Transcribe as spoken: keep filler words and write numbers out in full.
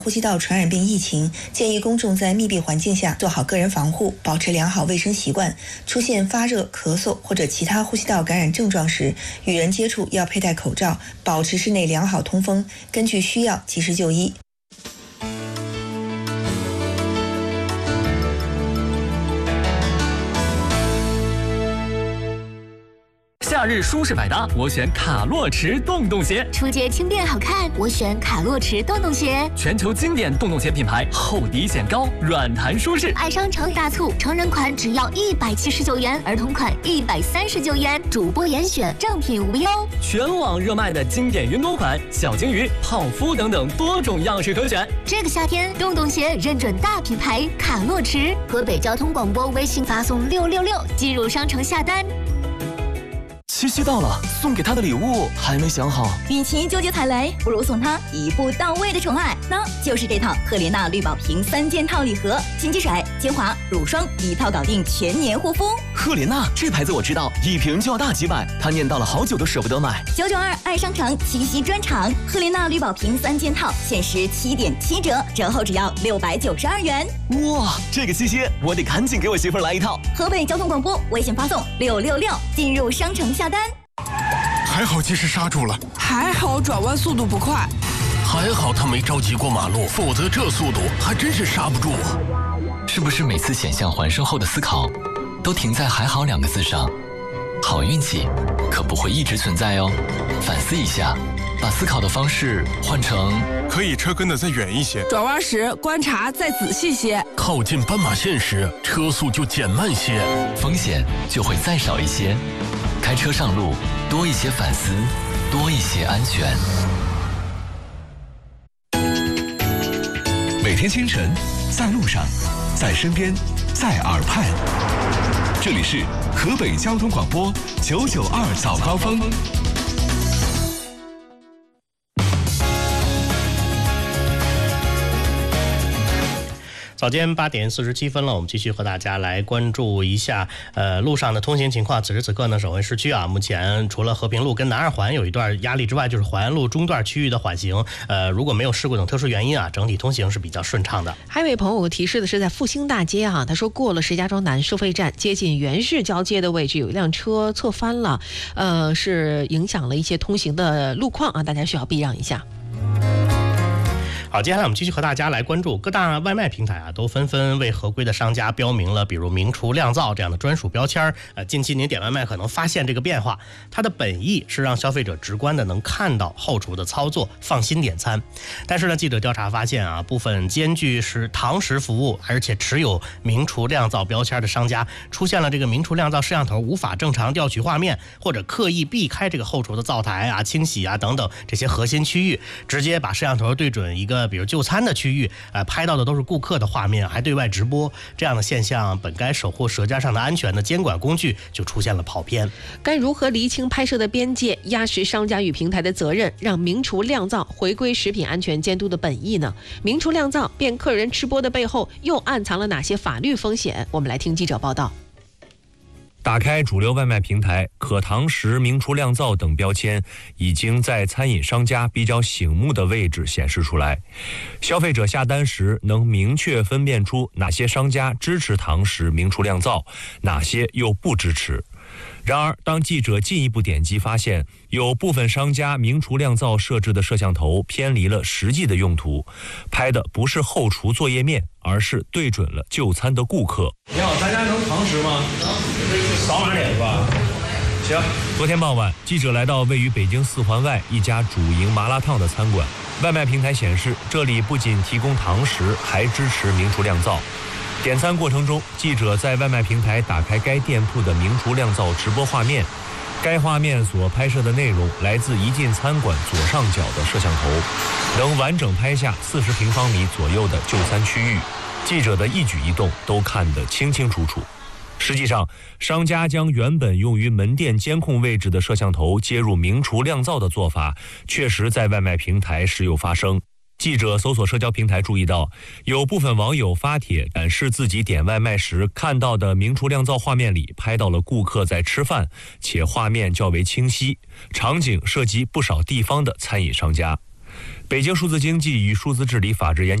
呼吸道传染病疫情，建议公众在密闭环境下做好个人防护，保持良好卫生习惯。出现发热、咳嗽或者其他呼吸道感染症状时，与人接触要佩戴口罩，保持室内良好通风，根据需要及时就医。 夏日舒适百搭，我选卡洛驰洞洞鞋； 出街轻便好看，我选卡洛驰洞洞鞋。 全球经典洞洞鞋品牌，厚底显高，软弹舒适。 爱商城大促，成人款只要一百七十九元，儿童款一百三十九元，主播严选，正品无忧。 全网热卖的经典云朵款、小金鱼、泡芙等等多种样式可选。 这个夏天，洞洞鞋认准大品牌卡洛驰。河北交通广播微信发送六六六进入商城下单。 七夕到了，送给他的礼物还没想好。 与其纠结踩雷，不如送他一步到位的宠爱，那就是这套赫莲娜绿宝瓶三件套礼盒，金鸡水、精华、乳霜一套搞定全年护肤。 赫莲娜这牌子我知道，一瓶就要大几百，他念叨了好久都舍不得买。 九九二爱商城七夕专场，赫莲娜绿宝瓶三件套限时七点七折，折后只要六百九十二元。 哇，这个七夕我得赶紧给我媳妇儿来一套。 河北交通广播微信发送六六六进入商城下单。 还好及时刹住了， 还好转弯速度不快， 还好他没着急过马路，否则这速度还真是刹不住啊！ 是不是每次险象环生后的思考，都停在“还好”两个字上？好运气可不会一直存在哦，反思一下，把思考的方式换成可以车跟得再远一些， 转弯时观察再仔细些， 靠近斑马线时车速就减慢些， 风险就会再少一些。开车上路，多一些反思，多一些安全。 每天清晨，在路上，在身边，在耳畔。这里是河北交通广播九九二早高峰。 早间八点四十七分了，我们继续和大家来关注一下呃路上的通行情况。此时此刻呢，省会市区啊，目前除了和平路跟南二环有一段压力之外，就是淮安路中段区域的缓行。呃，如果没有事故等特殊原因啊，整体通行是比较顺畅的。 还有一位朋友提示的是在复兴大街啊，他说过了石家庄南收费站，接近原市交接的位置有一辆车侧翻了，呃，是影响了一些通行的路况啊，大家需要避让一下。 好，接下来我们继续和大家来关注各大外卖平台啊，都纷纷为合规的商家标明了比如名厨酿造这样的专属标签。呃，近期您点外卖可能发现这个变化，它的本意是让消费者直观的能看到后厨的操作，放心点餐。但是呢，记者调查发现啊，部分兼具是堂食服务而且持有名厨酿造标签的商家，出现了这个名厨酿造摄像头无法正常调取画面，或者刻意避开这个后厨的灶台啊、清洗啊等等这些核心区域，直接把摄像头对准一个比如就餐的区域，呃，拍到的都是顾客的画面，还对外直播。这样的现象本该守护舌尖上的安全的监管工具就出现了跑偏。 该如何厘清拍摄的边界，压实商家与平台的责任，让名厨酿造回归食品安全监督的本意呢？名厨酿造变客人吃播的背后又暗藏了哪些法律风险？我们来听记者报道。 打开主流外卖平台，可堂食、名厨酿造等标签已经在餐饮商家比较醒目的位置显示出来，消费者下单时能明确分辨出哪些商家支持堂食、名厨酿造，哪些又不支持。然而，当记者进一步点击发现，有部分商家名厨酿造设置的摄像头偏离了实际的用途，拍的不是后厨作业面，而是对准了就餐的顾客。 你好，咱家能堂食吗？扫码点是吧？行。 昨天傍晚，记者来到位于北京四环外一家主营麻辣烫的餐馆，外卖平台显示，这里不仅提供堂食，还支持名厨酿造。点餐过程中，记者在外卖平台打开该店铺的名厨酿造直播画面，该画面所拍摄的内容来自一进餐馆左上角的摄像头，能完整拍下四十平方米左右的就餐区域，记者的一举一动都看得清清楚楚。实际上，商家将原本用于门店监控位置的摄像头接入名厨酿造的做法，确实在外卖平台时有发生。记者搜索社交平台注意到，有部分网友发帖展示自己点外卖时看到的名厨酿造画面里拍到了顾客在吃饭，且画面较为清晰，场景涉及不少地方的餐饮商家。 北京数字经济与数字治理法治研